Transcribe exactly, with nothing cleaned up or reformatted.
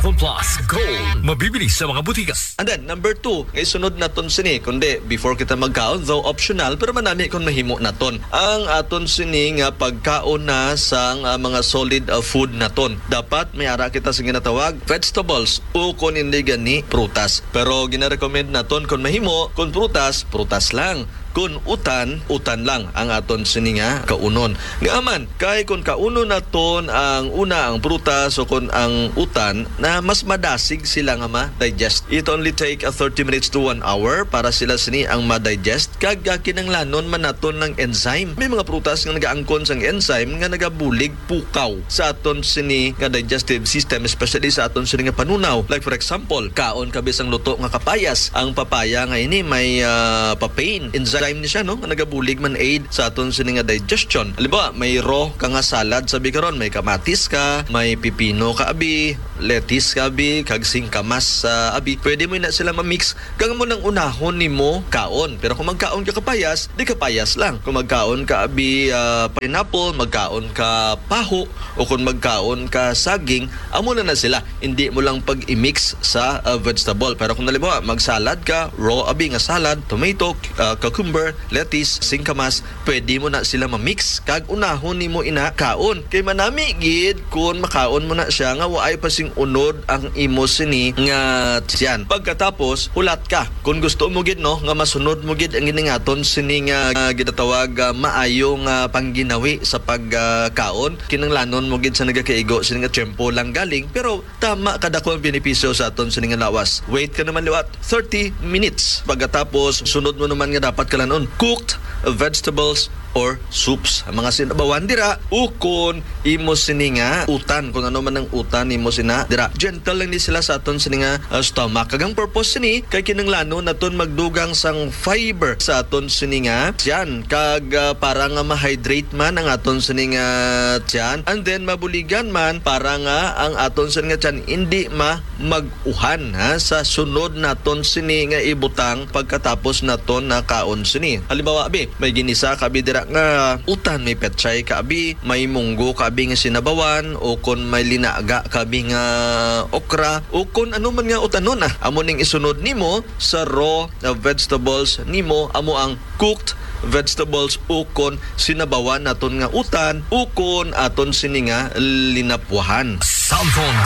Samphon Plus Gold. Mabibili sa mga butika. And then, number two, ngay sunod naton sini, kundi before kita magkaon, though optional, pero manami kung mahimo naton. Ang aton sini nga pagkaon na sang uh, mga solid uh, food naton. Dapat may ara kita sa ginatawag vegetables o kung hindi gani prutas. Pero gina-recommend naton kung mahimo, kung prutas, prutas lang. Kung utan, utan lang ang aton sininga kaunon. Ngaaman, kay kung kauno naton ang una ang prutas o kung ang utan na mas madasig sila nga ma-digest. It only take a thirty minutes to one hour para sila sini ang ma-digest. Kag kinanglanon man naton ng enzyme. May mga prutas nga nagaangkon sang enzyme nga nagabulig pukaw sa aton sini nga digestive system, especially sa aton sini nga panunaw. Like for example, kaon ka bisang luto nga kapayas. Ang papaya nga ini may uh, papain enzyme ni siya, no? Nagabulig man aid sa aton sini nga digestion. Halimbawa, may raw ka nga salad, sabi karon may kamatis ka, may pipino ka abi, lettuce ka abi, kag singkamas sa uh, abi. Pwede mo na sila ma-mix. Kang mo nang unahon nimo kaon. Pero kung magkaon ka kapayas, di kapayas lang. Kung magkaon ka abi uh, pineapple, magkaon ka paho, o kung magkaon ka saging, amo na na sila. Hindi mo lang pag-i-mix sa uh, vegetable. Pero kung halimbawa, mag-salad ka, raw abi nga salad, tomato, uh, cucumber, lettuce, singkamas, pwede mo na sila ma-mix kag unahon nimo ina kaon. Kay manami gid kung makaon mo na siya nga waay pa sing unod ang imo sini nga siyan. Pagkatapos hulat ka. Kung gusto mo gid no nga masunod mo gid ang giningaton sini nga uh, ginatawag uh, maayong uh, pangginawi sa pagkaon, uh, kinanglanon mo gid sa nagakaigo sini nga tiyempo lang galing, pero tama kada ko ang benepisyo sa aton sini nga lawas. Wait ka naman liwat thirty minutes. Pagkatapos sunod mo naman nga dapat kalan cooked vegetables or soups. Ang mga sinabawan dira ukon imo sininga utan, kung ano man ang utan imo sina dira. Gentle lang ni sila sa aton sininga uh, stomach. Kagang purpose sini kay kinanglano naton magdugang sang fiber sa aton sininga tiyan, kag uh, para nga ma-hydrate man ang aton sininga tiyan, and then mabuligan man para nga ang aton sininga tiyan hindi ma mag-uhan ha sa sunod naton sini nga ibutang pagkatapos naton na kaon sini. Halimbawa abi, may ginisa ka abi dira nga utan, may petchay ka abi, may munggo ka abi nga sinabawan, o kon may linaga ka abi nga okra, o kon ano man nga utanon ah. Amo ning isunod nimo sa raw uh, vegetables nimo, amo ang cooked vegetables ukon sinabawan naton nga utan ukon aton sininga linapwahan. Samphon